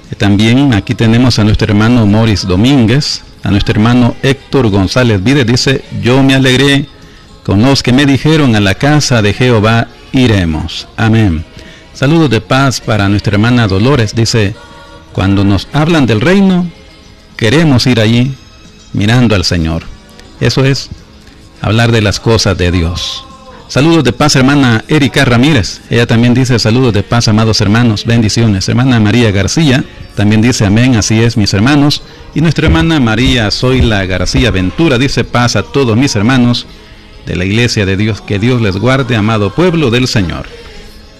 También aquí tenemos a nuestro hermano Morris Domínguez, a nuestro hermano Héctor González Vides, dice: yo me alegré con los que me dijeron, a la casa de Jehová iremos. Amén. Saludos de paz para nuestra hermana Dolores, dice: cuando nos hablan del reino, queremos ir allí mirando al Señor. Eso es hablar de las cosas de Dios. Saludos de paz, hermana Erika Ramírez. Ella también dice: saludos de paz, amados hermanos, bendiciones. Hermana María García también dice: amén, así es, mis hermanos. Y nuestra hermana María Zoila García Ventura dice: paz a todos mis hermanos de la Iglesia de Dios, que Dios les guarde, amado pueblo del Señor.